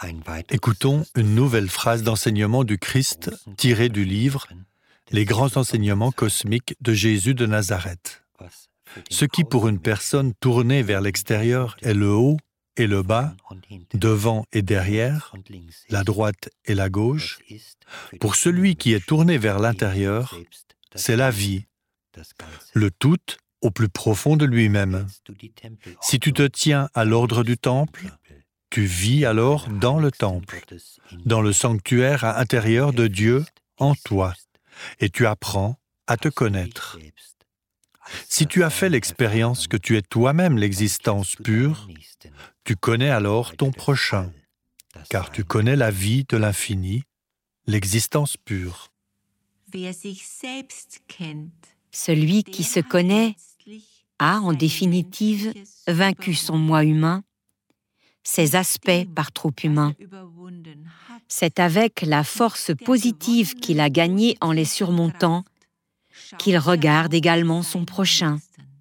Écoutons une nouvelle phrase d'enseignement du Christ tirée du livre « Les grands enseignements cosmiques de Jésus de Nazareth ». Ce qui pour une personne tournée vers l'extérieur est le haut et le bas, devant et derrière, la droite et la gauche, pour celui qui est tourné vers l'intérieur, c'est la vie, le tout au plus profond de lui-même. Si tu te tiens à l'ordre du temple, tu vis alors dans le temple, dans le sanctuaire intérieur de Dieu en toi, et tu apprends à te connaître. Si tu as fait l'expérience que tu es toi-même l'existence pure, tu connais alors ton prochain, car tu connais la vie de l'infini, l'existence pure. Celui qui se connaît a, en définitive, vaincu son moi humain, ses aspects par trop humains. C'est avec la force positive qu'il a gagnée en les surmontant qu'il regarde également son prochain.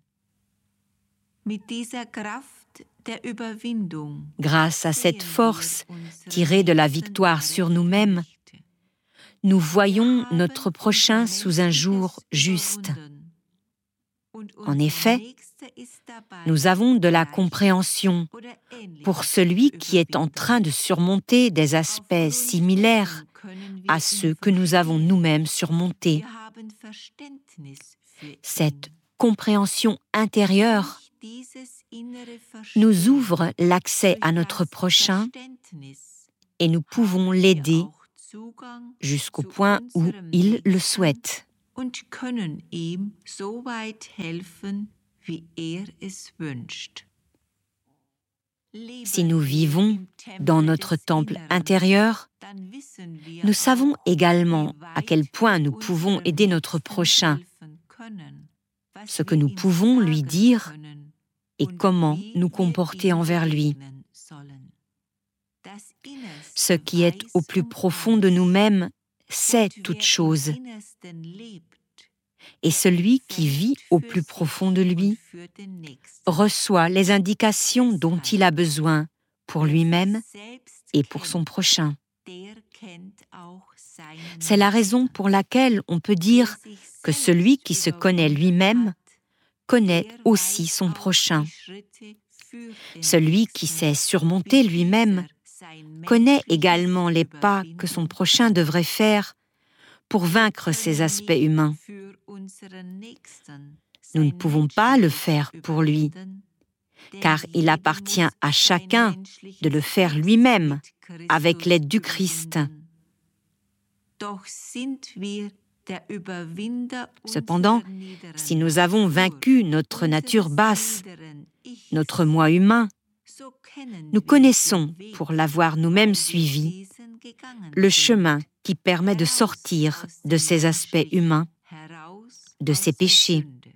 Grâce à cette force tirée de la victoire sur nous-mêmes, nous voyons notre prochain sous un jour juste. En effet, nous avons de la compréhension pour celui qui est en train de surmonter des aspects similaires à ceux que nous avons nous-mêmes surmontés. Cette compréhension intérieure nous ouvre l'accès à notre prochain et nous pouvons l'aider jusqu'au point où il le souhaite. Si nous vivons dans notre temple intérieur, nous savons également à quel point nous pouvons aider notre prochain, ce que nous pouvons lui dire et comment nous comporter envers lui. Ce qui est au plus profond de nous-mêmes sait toute chose. Et celui qui vit au plus profond de lui reçoit les indications dont il a besoin pour lui-même et pour son prochain. C'est la raison pour laquelle on peut dire que celui qui se connaît lui-même connaît aussi son prochain. Celui qui sait surmonter lui-même connaît également les pas que son prochain devrait faire pour vaincre ses aspects humains. Nous ne pouvons pas le faire pour lui, car il appartient à chacun de le faire lui-même avec l'aide du Christ. Cependant, si nous avons vaincu notre nature basse, notre moi humain, nous connaissons, pour l'avoir nous-mêmes suivi, le chemin qui permet de sortir de ces aspects humains, de ces péchés.